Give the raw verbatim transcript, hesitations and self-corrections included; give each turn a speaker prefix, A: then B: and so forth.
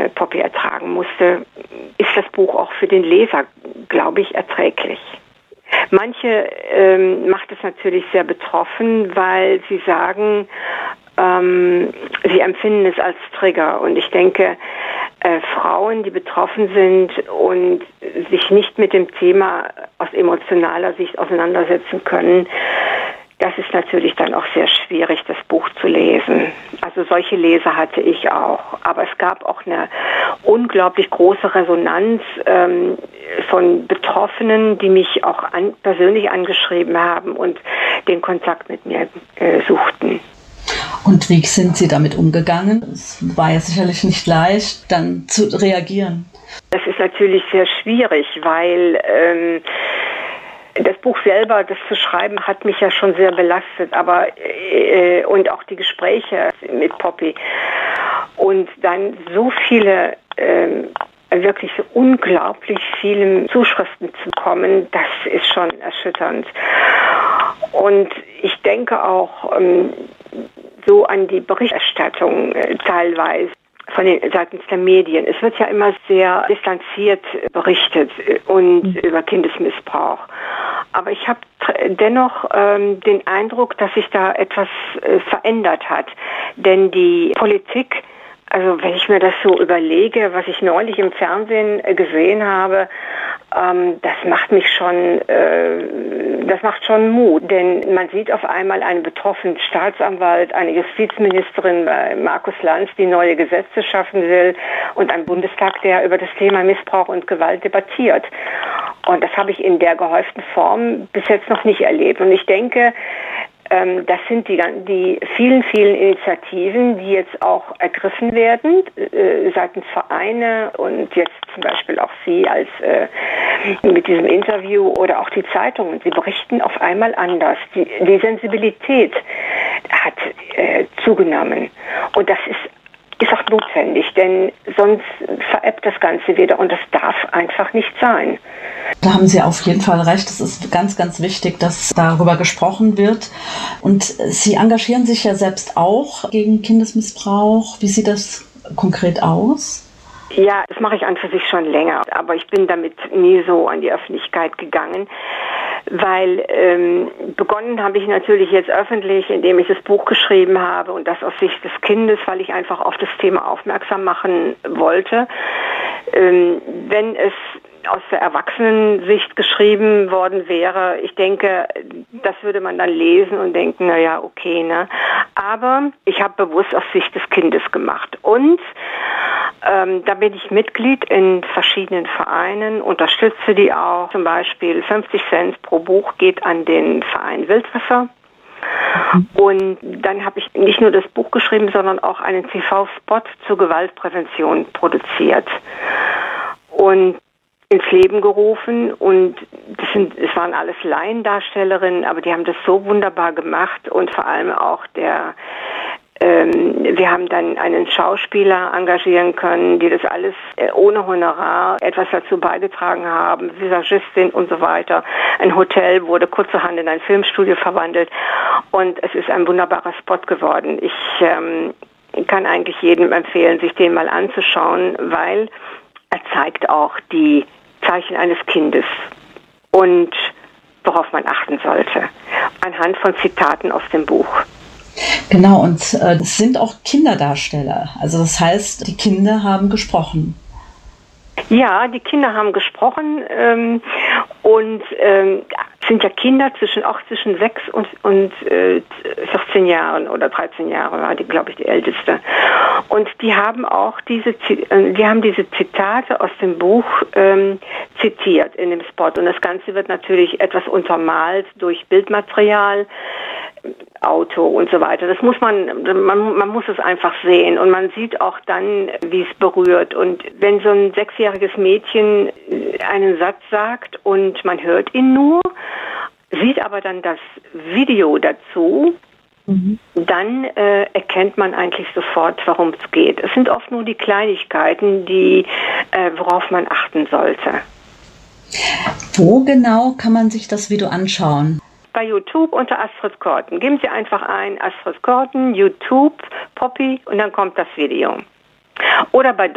A: äh, Poppy ertragen musste, ist das Buch auch für den Leser, glaube ich, erträglich. Manche ähm, macht es natürlich sehr betroffen, weil sie sagen, ähm, sie empfinden es als Trigger. Und ich denke, äh, Frauen, die betroffen sind und sich nicht mit dem Thema aus emotionaler Sicht auseinandersetzen können, das ist natürlich dann auch sehr schwierig, das Buch zu lesen. Also solche Leser hatte ich auch. Aber es gab auch eine unglaublich große Resonanz ähm, von Betroffenen, die mich auch an, persönlich angeschrieben haben und den Kontakt mit mir äh, suchten.
B: Und wie sind Sie damit umgegangen? Es war ja sicherlich nicht leicht, dann zu reagieren.
A: Das ist natürlich sehr schwierig, weil ähm, das Buch selber, das zu schreiben, hat mich ja schon sehr belastet, aber äh, und auch die Gespräche mit Poppy. Und dann so viele, äh, wirklich so unglaublich viele Zuschriften zu bekommen, das ist schon erschütternd. Und ich denke auch ähm, so an die Berichterstattung äh, teilweise von den seitens der Medien. Es wird ja immer sehr distanziert berichtet und mhm. über Kindesmissbrauch. Aber ich habe dennoch ähm, den Eindruck, dass sich da etwas äh, verändert hat. Denn die Politik, also wenn ich mir das so überlege, was ich neulich im Fernsehen äh, gesehen habe, ähm, das macht mich schon, äh, das macht schon Mut. Denn man sieht auf einmal einen betroffenen Staatsanwalt, eine Justizministerin bei Markus Lanz, die neue Gesetze schaffen will, und einen Bundestag, der über das Thema Missbrauch und Gewalt debattiert. Und das habe ich in der gehäuften Form bis jetzt noch nicht erlebt. Und ich denke, ähm, das sind die, die vielen, vielen Initiativen, die jetzt auch ergriffen werden, äh, seitens Vereine und jetzt zum Beispiel auch Sie als äh, mit diesem Interview oder auch die Zeitungen. Sie berichten auf einmal anders. Die, die Sensibilität hat äh, zugenommen. Und das ist ist auch notwendig, denn sonst verebbt das Ganze wieder und das darf einfach nicht sein.
B: Da haben Sie auf jeden Fall recht. Es ist ganz, ganz wichtig, dass darüber gesprochen wird. Und Sie engagieren sich ja selbst auch gegen Kindesmissbrauch. Wie sieht das konkret aus?
A: Ja, das mache ich an für sich schon länger, aber ich bin damit nie so an die Öffentlichkeit gegangen, weil ähm, begonnen habe ich natürlich jetzt öffentlich, indem ich das Buch geschrieben habe und das aus Sicht des Kindes, weil ich einfach auf das Thema aufmerksam machen wollte. Ähm, wenn es aus der Erwachsenensicht geschrieben worden wäre, ich denke, das würde man dann lesen und denken, naja, okay, ne? Aber ich habe bewusst aus Sicht des Kindes gemacht. Und ähm, da bin ich Mitglied in verschiedenen Vereinen, unterstütze die auch. Zum Beispiel fünfzig Cent pro Buch geht an den Verein Wildwasser. Und dann habe ich nicht nur das Buch geschrieben, sondern auch einen T V-Spot zur Gewaltprävention produziert und ins Leben gerufen. Und das sind, es waren alles Laiendarstellerinnen, aber die haben das so wunderbar gemacht und vor allem auch der Ähm, wir haben dann einen Schauspieler engagieren können, die das alles äh, ohne Honorar etwas dazu beigetragen haben, Visagistin und so weiter. Ein Hotel wurde kurzerhand in ein Filmstudio verwandelt und es ist ein wunderbarer Spot geworden. Ich ähm, kann eigentlich jedem empfehlen, sich den mal anzuschauen, weil er zeigt auch die Zeichen eines Kindes und worauf man achten sollte, anhand von Zitaten aus dem Buch.
B: Genau, und äh, es sind auch Kinderdarsteller. Also das heißt, die Kinder haben gesprochen.
A: Ja, die Kinder haben gesprochen ähm, und ähm, sind ja Kinder zwischen auch zwischen sechs und, und äh, vierzehn Jahren oder dreizehn Jahre war die, glaube ich, die älteste. Und die haben auch diese, die haben diese Zitate aus dem Buch ähm, zitiert in dem Spot. Und das Ganze wird natürlich etwas untermalt durch Bildmaterial, Auto und so weiter. Das muss man, man, man muss es einfach sehen und man sieht auch dann, wie es berührt. Und wenn so ein sechsjähriges Mädchen einen Satz sagt und man hört ihn nur, sieht aber dann das Video dazu, mhm. dann äh, erkennt man eigentlich sofort, worum es geht. Es sind oft nur die Kleinigkeiten, die, äh, worauf man achten sollte.
B: Wo genau kann man sich das Video anschauen?
A: Bei YouTube unter Astrid Korten. Geben Sie einfach ein Astrid Korten, YouTube, Poppy und dann kommt das Video. Oder bei